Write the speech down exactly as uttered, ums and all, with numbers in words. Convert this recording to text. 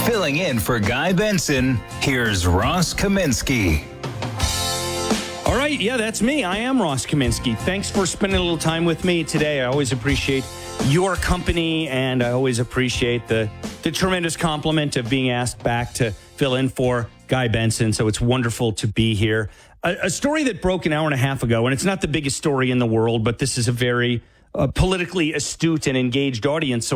Filling in for Guy Benson, here's Ross Kaminsky. All right, yeah, that's me. I am Ross Kaminsky. Thanks for spending a little time with me today. I always appreciate your company, and I always appreciate the, the tremendous compliment of being asked back to fill in for Guy Benson. So it's wonderful to be here. A, a story that broke an hour and a half ago, and it's not the biggest story in the world, but this is a very uh, politically astute and engaged audience. So